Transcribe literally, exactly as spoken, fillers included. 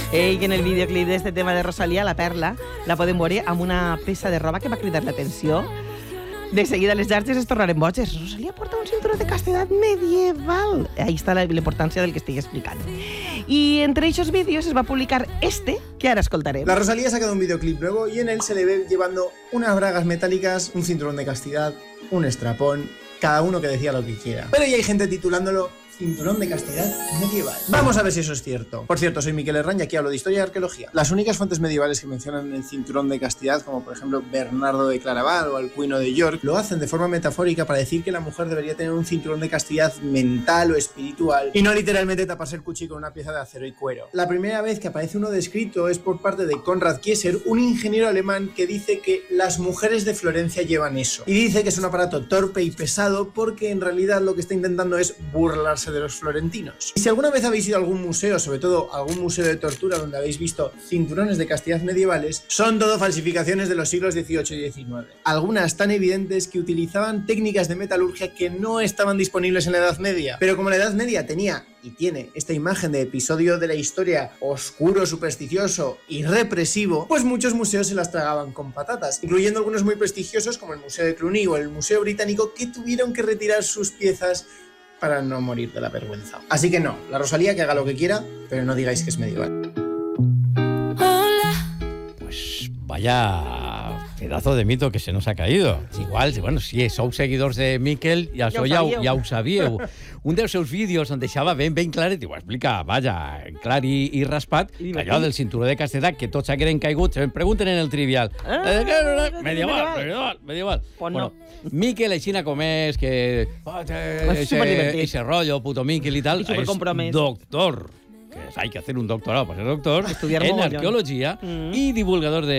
Eh, I en el videoclip d'este tema de Rosalía, La Perla, la podem veure amb una peça de roba que va cridar l'atenció. De seguida les llarges es tornaren boges. Rosalía porta un cinturó de castedat medieval. Ahí està la, la importància del que estic explicant. Y entre esos vídeos es va publicar este que ahora escoltaremos. La Rosalía ha sacado un videoclip nuevo y en él se le ve llevando unas bragas metálicas, un cinturón de castidad, un estrapón, cada uno que decía lo que quiera. Pero ya hay gente titulándolo cinturón de castidad medieval. Vamos a ver si eso es cierto. Por cierto, soy Miquel Herrán y aquí hablo de historia y arqueología. Las únicas fuentes medievales que mencionan el cinturón de castidad, como por ejemplo Bernardo de Claraval o Alcuino de York, lo hacen de forma metafórica para decir que la mujer debería tener un cinturón de castidad mental o espiritual y no literalmente taparse el cuchi con una pieza de acero y cuero. La primera vez que aparece uno descrito es por parte de Konrad Kieser, un ingeniero alemán que dice que las mujeres de Florencia llevan eso. Y dice que es un aparato torpe y pesado porque en realidad lo que está intentando es burlarse de los florentinos. Y si alguna vez habéis ido a algún museo, sobre todo algún museo de tortura donde habéis visto cinturones de castidad medievales, son todo falsificaciones de los siglos dieciocho y diecinueve. Algunas tan evidentes que utilizaban técnicas de metalurgia que no estaban disponibles en la Edad Media. Pero como la Edad Media tenía y tiene esta imagen de episodio de la historia oscuro, supersticioso y represivo, pues muchos museos se las tragaban con patatas, incluyendo algunos muy prestigiosos como el Museo de Cluny o el Museo Británico, que tuvieron que retirar sus piezas para no morir de la vergüenza. Así que no, la Rosalía que haga lo que quiera, pero no digáis que es medieval. Pues vaya pedazo de mito que se nos ha caído. Igual, bueno, si sou seguidors de Miquel, ja, Ja ho ja, sabíeu. ja ho sabíeu. Un dels seus vídeos on deixava ben, ben clar, i t'ho explica, vaja, clar i, i raspat, I que allò del cinturó de castedat, que tots hagueren caigut, se pregunten en el trivial. Ah, Eh, medieval, medieval. medieval, medieval. Pues bueno, Miquel, aixina com és, que... Oh, És superdivertit. ese rollo, puto Miquel i tal, I supercompromès. és doctor, que hay que hacer un doctorado para ser doctor, Estudiar en mogollón. arqueología Mm. y divulgador de